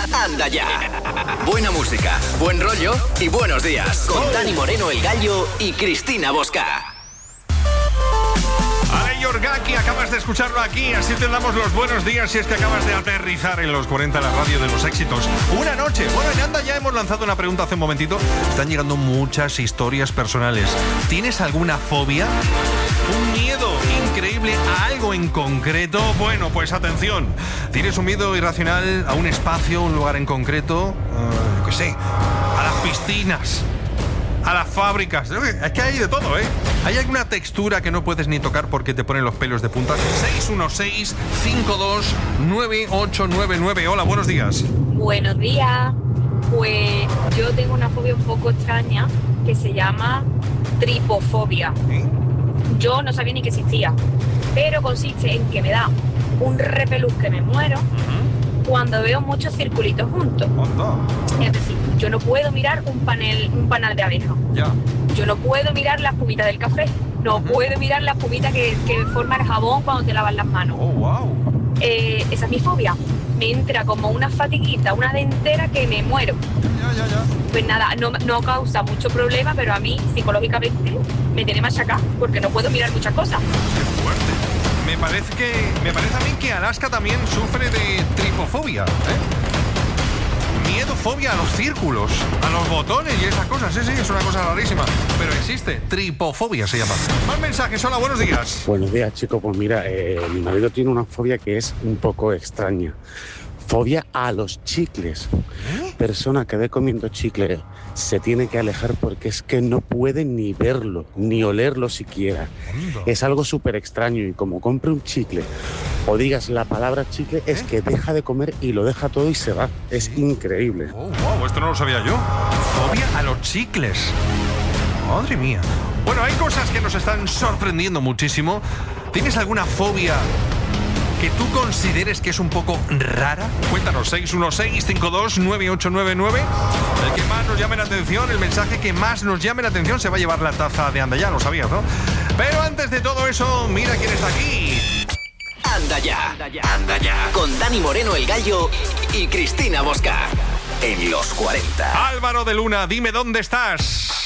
Anda ya. Buena música, buen rollo y buenos días. Con Dani Moreno, El Gallo y Cristina Bosca. Ale Yorgaki, acabas de escucharlo aquí, así te damos los buenos días si es que acabas de aterrizar en los 40 la radio de los éxitos. Una noche. Bueno, en Anda ya hemos lanzado una pregunta hace un momentito. Están llegando muchas historias personales. ¿Tienes alguna fobia? ¿Un miedo increíble a algo en concreto? Bueno, pues atención. ¿Tienes un miedo irracional a un espacio, un lugar en concreto? ¿Qué sé? A las piscinas, a las fábricas. Es que hay de todo, ¿eh? ¿Hay alguna textura que no puedes ni tocar porque te ponen los pelos de punta? 616-529899. Hola, buenos días. Buenos días. Pues yo tengo una fobia un poco extraña que se llama tripofobia. ¿Eh? Yo no sabía ni que existía, pero consiste en que me da un repelús que me muero cuando veo muchos circulitos juntos. Es decir, yo no puedo mirar un panal de abeja. Ya. Yo no puedo mirar la espumita del café. No puedo mirar la espumita que forma el jabón cuando te lavas las manos. Oh, wow. Esa es mi fobia. Me entra como una fatiguita, una dentera que me muero. Ya. Pues nada, no causa mucho problema, pero a mí psicológicamente me tiene machacada porque no puedo mirar muchas cosas. Qué fuerte. Me parece a mí que Alaska también sufre de tripofobia, ¿eh? Miedo, fobia a los círculos, a los botones y esas cosas. Sí, es una cosa rarísima, pero existe. Tripofobia se llama. Más mensajes. Hola, buenos días. Buenos días, chicos. Pues mira, mi marido tiene una fobia que es un poco extraña. Fobia a los chicles. Persona que ve comiendo chicle se tiene que alejar porque es que no puede ni verlo, ni olerlo siquiera. Es algo súper extraño y como compre un chicle o digas la palabra chicle, es que deja de comer y lo deja todo y se va. Es increíble. Oh, wow, esto no lo sabía yo. Fobia a los chicles. Madre mía. Bueno, hay cosas que nos están sorprendiendo muchísimo. ¿Tienes alguna fobia que tú consideres que es un poco rara? Cuéntanos, 616-529899. El que más nos llame la atención, el mensaje que más nos llame la atención se va a llevar la taza de Anda Ya, lo sabías, ¿no? Pero antes de todo eso, mira quién está aquí. Anda ya. Con Dani Moreno, El Gallo y Cristina Bosca. En los 40. Álvaro de Luna, dime dónde estás.